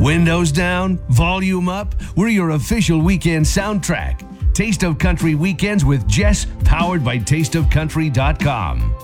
Windows down, volume up. We're your official weekend soundtrack. Taste of Country Weekends with Jess, powered by tasteofcountry.com.